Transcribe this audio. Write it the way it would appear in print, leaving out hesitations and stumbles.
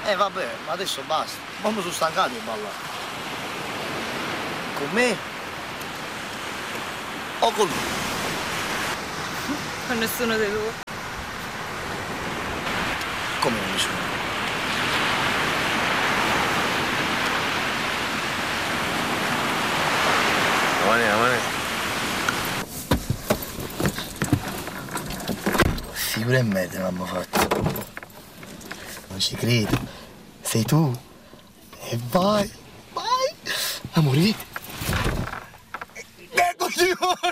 Vabbè, ma adesso basta. Ma mi sono stancato di ballare. Con me? O con lui? Con nessuno dei due. Come nessuno? Amane. Figura e merda l'abbiamo fatto. Non ci credo. Sei tu? E vai. Amore, vedi? Continuo!